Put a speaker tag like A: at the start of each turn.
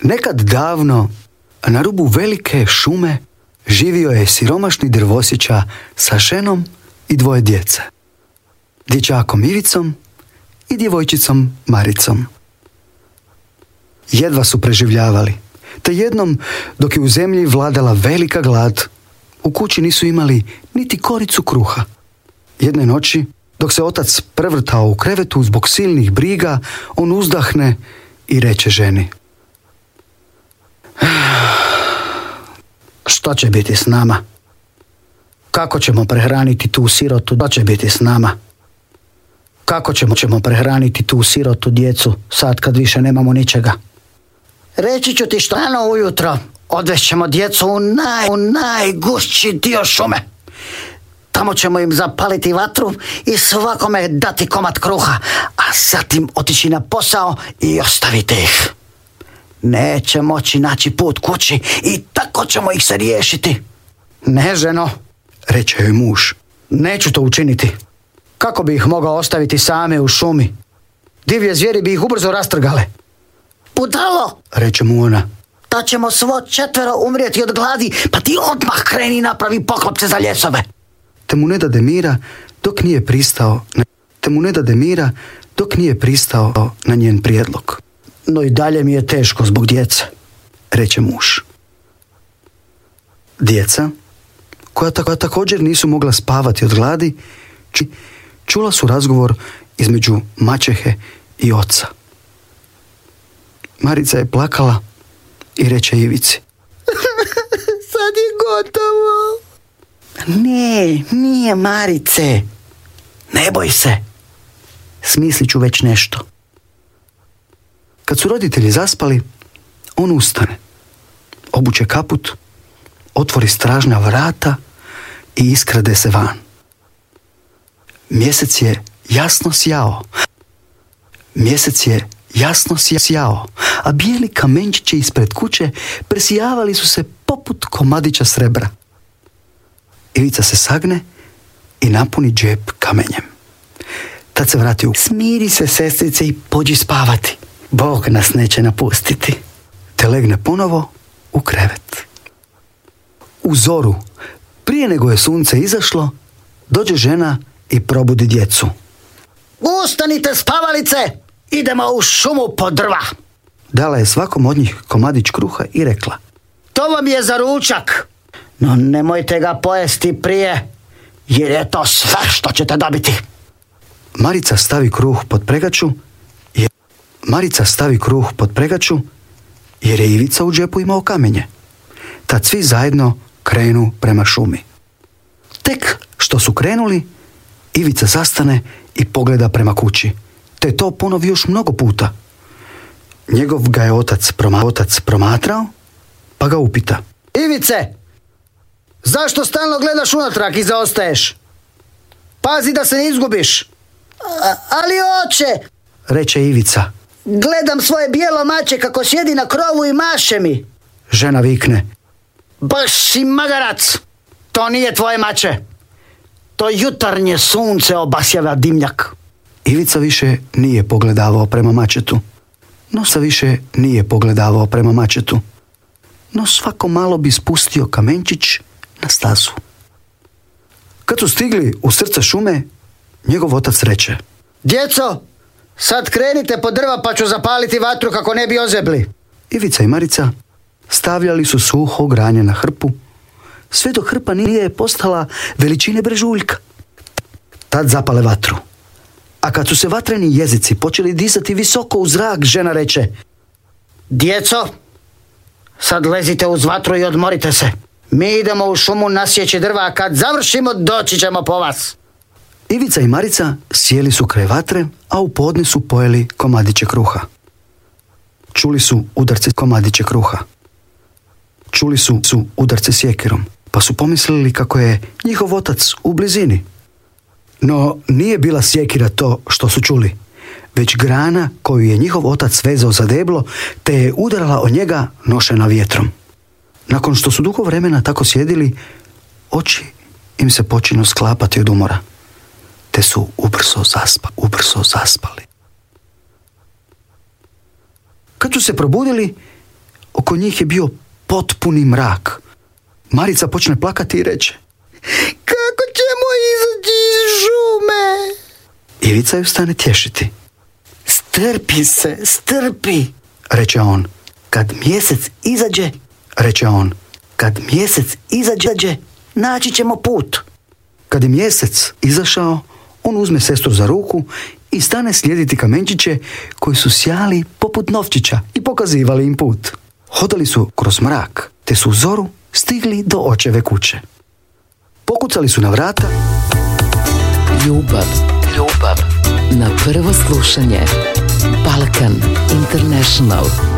A: Nekad davno, na rubu velike šume, živio je siromašni drvosića sa ženom i 2 djece. Dječakom Ivicom i djevojčicom Maricom. Jedva su preživljavali, te jednom, dok je u zemlji vladala velika glad, u kući nisu imali niti koricu kruha. Jedne noći, dok se otac prevrtao u krevetu zbog silnih briga, on uzdahne i reče ženi: što će biti s nama? Kako ćemo prehraniti tu sirotu? Što će biti s nama? Kako ćemo prehraniti tu sirotu djecu sad kad više nemamo ničega? Reći ću ti što, rano ujutro odvešćemo djecu u najgušći dio šume. Tamo ćemo im zapaliti vatru i svakome dati komad kruha, a zatim otići na posao i ostaviti ih. Neće moći naći put kući i tako ćemo ih se riješiti. Ne, ženo, reče joj muž, neću to učiniti. Kako bi ih mogao ostaviti same u šumi? Divlje zvijeri bi ih ubrzo rastrgale. Budalo, reče mu ona, da ćemo svo 4 umrijeti od gladi, pa ti odmah kreni i napravi poklopce za ljesove. Te mu ne dade mira dok nije pristao na njen prijedlog. No i dalje mi je teško zbog djece, reče muž. Djeca, koja također nisu mogla spavati od gladi, čula su razgovor između maćehe i oca. Marica je plakala i reče Ivici: sad je gotovo. Ne, nije, Marice. Ne boj se. Smislit ću već nešto. Kad su roditelji zaspali, on ustane, obuče kaput, otvori stražna vrata i iskrade se van. Mjesec je jasno sjao, a bijeli kamenčići ispred kuće presijavali su se poput komadića srebra. Ivica se sagne i napuni džep kamenjem. Tad se vrati u... Smiri se, sestrice, i pođi spavati. Bog nas neće napustiti. Te legne ponovo u krevet. U zoru, prije nego je sunce izašlo, dođe žena i probudi djecu. Ustanite, spavalice! Idemo u šumu po drva. Dala je svakom od njih komadić kruha i rekla: to vam je za ručak, no nemojte ga pojesti prije, jer je to sve što ćete dobiti. Marica stavi kruh pod pregaču jer je Ivica u džepu imao kamenje. Tad svi zajedno krenu prema šumi. Tek što su krenuli, Ivica zastane i pogleda prema kući, te to ponovi još mnogo puta. Njegov ga je otac promatrao, pa ga upita: Ivice, zašto stalno gledaš unatrag i zaostaješ? Pazi da se ne izgubiš. Ali oče, reče Ivica, gledam svoje bijelo mače kako sjedi na krovu i maše mi. Žena vikne: baš si magarac, to nije tvoje mače. To jutarnje sunce obasjava dimnjak. Ivica više nije pogledavao prema mačetu. No svako malo bi spustio kamenčić na stazu. Kad su stigli u srce šume, njegov otac reče: djeco, sad krenite po drva pa ću zapaliti vatru kako ne bi ozebli. Ivica i Marica stavljali su suho granje na hrpu, sve dok hrpa nije postala veličine brežuljka. Tad zapale vatru. A kad su se vatreni jezici počeli dizati visoko u zrak, žena reče: djeco, sad lezite uz vatru i odmorite se. Mi idemo u šumu nasjeći drva, a kad završimo doći ćemo po vas. Ivica i Marica sjeli su kraj vatre, a u podne su pojeli komadiće kruha. Čuli su udarce sjekirom, pa su pomislili kako je njihov otac u blizini. No nije bila sjekira to što su čuli, već grana koju je njihov otac vezao za deblo, te je udarala o njega nošena vjetrom. Nakon što su dugo vremena tako sjedili, oči im se počinu sklapati od umora, te su ubrzo zaspali. Kad su se probudili, oko njih je bio potpuni mrak. Marica počne plakati i reče: kako ćemo izaći iz šume? Ivica ju stane tješiti. Strpi se, strpi, reče on. Kad mjesec izađe, reče on, kad mjesec izađe, naći ćemo put. Kad je mjesec izašao, on uzme sestru za ruku i stane slijediti kamenčiće koji su sjali poput novčića i pokazivali im put. Hodali su kroz mrak, te su u zoru stigli do očeve kuće. Pokucali su na vrata.
B: Ljubav na prvo slušanje. Balkan International.